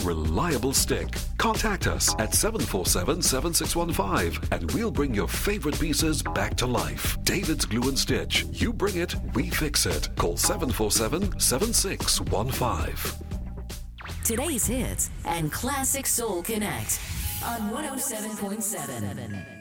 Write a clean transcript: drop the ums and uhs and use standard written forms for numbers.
reliable stick. Contact us at 747-7615 and we'll bring your favorite pieces back to life. David's Glue and Stitch. You bring it, we fix it. Call 747-7615. Today's hits and Classic Soul Connect on 107.7.